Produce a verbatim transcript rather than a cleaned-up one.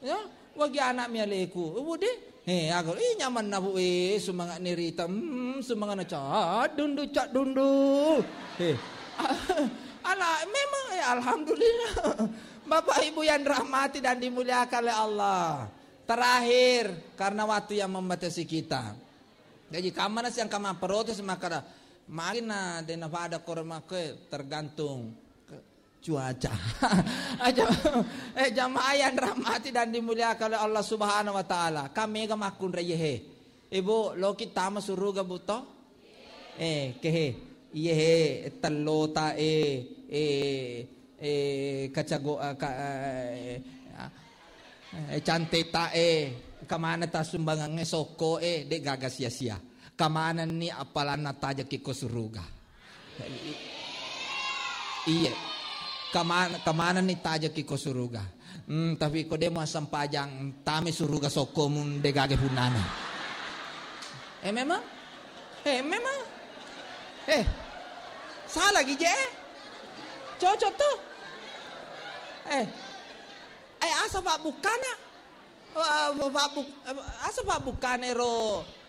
Ya, wagi anak mi aleku. Bude, eh aku eh nyaman na bu eh semangat nirita, hmm, semangat na cak dundu cak dundu. Eh, ala memang eh alhamdulillah. Bapak Ibu yang dirahmati dan dimuliakan oleh Allah. Terakhir, karena waktu yang membatasi kita. Jadi kamana yang kama protes maka makin na dena pada korma ke tergantung cuaca. eh jamaah yang dirahmati dan dimuliakan oleh Allah Subhanahu wa taala. Kami ga makun reyehe. Ibu lo kita masuruga buto? Eh kehe. Iye talota eh eh eh kacago ka eh canteta eh kamana ta sumbangan soko eh de gaga sia-sia. Kamana ni apalan nataja kiko suruga. Iya. Kamana kamana ni taja kiko suruga. Hmm, tapi ko demo sampajang tami suruga soko mun de gaga hunana. Eh memang? Eh memang? Eh salah gije? Cocok tuh. Eh eh asa pak bukana? Pak buk asa pak bukane ro